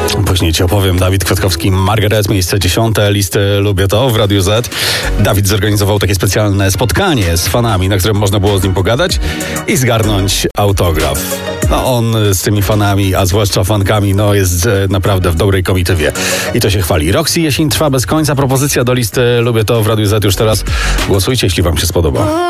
Później ci opowiem. Dawid Kwiatkowski, Margaret, miejsce 10. Listy Lubię To w Radiu Z. Dawid zorganizował takie specjalne spotkanie z fanami, na którym można było z nim pogadać i zgarnąć autograf. No on z tymi fanami, a zwłaszcza fankami, jest naprawdę w dobrej komitywie. I to się chwali. Roxy, Jesień trwa bez końca. Propozycja do listy Lubię To w Radiu Z już teraz. Głosujcie, jeśli wam się spodoba.